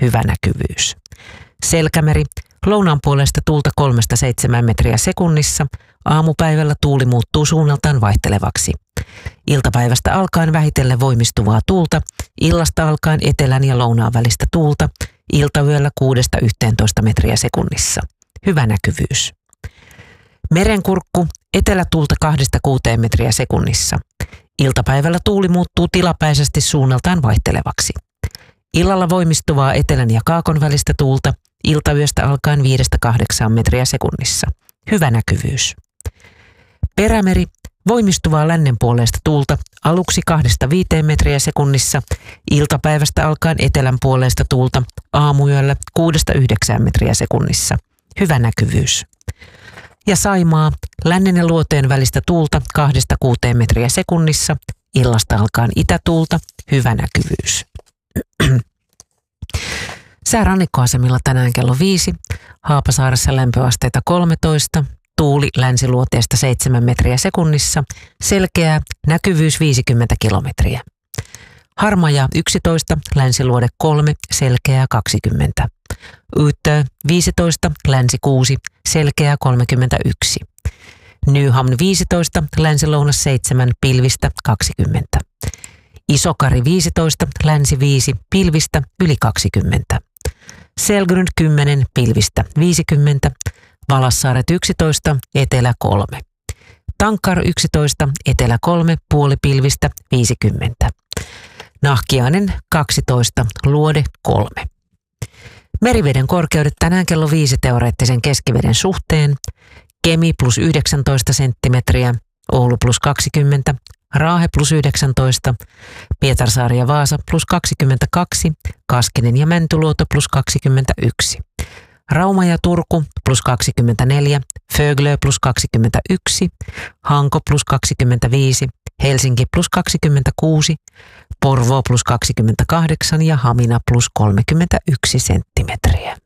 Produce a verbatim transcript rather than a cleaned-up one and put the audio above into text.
hyvä näkyvyys. Selkämeri, lounaan puolesta tuulta kolmesta seitsemään metriä sekunnissa, aamupäivällä tuuli muuttuu suunnaltaan vaihtelevaksi. Iltapäivästä alkaen vähitellen voimistuvaa tuulta, illasta alkaen etelän ja lounaan välistä tuulta, iltayöllä kuudesta yhteentoista metriä sekunnissa. Hyvä näkyvyys. Merenkurkku, etelätuulta kahdesta kuuteen metriä sekunnissa. Iltapäivällä tuuli muuttuu tilapäisesti suunnaltaan vaihtelevaksi. Illalla voimistuvaa etelän ja kaakon välistä tuulta, iltayöstä alkaen viidestä kahdeksaan metriä sekunnissa. Hyvä näkyvyys. Perämeri, voimistuvaa lännenpuoleista tuulta, aluksi kahdesta viiteen metriä sekunnissa, iltapäivästä alkaen etelän puoleista tuulta, aamuyöllä kuudesta yhdeksään metriä sekunnissa. Hyvä näkyvyys. Ja Saimaa, lännen ja luoteen välistä tuulta kahdesta kuuteen metriä sekunnissa, illasta alkaen itätuulta, hyvä näkyvyys. Sää rannikkoasemilla tänään kello viisi, Haapasaaressa lämpöasteita kolmetoista, tuuli länsiluoteesta seitsemän metriä sekunnissa, selkeää, näkyvyys viisikymmentä kilometriä. Harmaja yksitoista, länsiluode kolme, selkeää kaksikymmentä. Yyttö viisitoista, länsi kuusi, selkeää kolmekymmentäyksi. Nyhamn viisitoista, länsi-lounas seitsemän, pilvistä kaksikymmentä. Isokari viisitoista, länsi viisi, pilvistä yli kaksikymmentä. Selgrund kymmenen, pilvistä viisikymmentä. Valassaaret yksitoista, etelä kolme. Tankkar yksitoista, etelä kolme, puoli pilvistä viisikymmentä. Nahkiainen kaksitoista, luode kolme. Meriveden korkeudet tänään kello viisi teoreettisen keskiveden suhteen. Kemi plus yhdeksäntoista senttimetriä, Oulu plus kaksikymmentä, Raahe plus yhdeksäntoista, Pietarsaari ja Vaasa plus kaksikymmentäkaksi, Kaskinen ja Mäntyluoto plus kaksikymmentäyksi. Rauma ja Turku plus kaksikymmentäneljä, Föglö plus kaksikymmentäyksi, Hanko plus kaksikymmentäviisi, Helsinki plus kaksikymmentäkuusi, Porvoo plus kaksikymmentäkahdeksan ja Hamina plus kolmekymmentäyksi senttimetriä.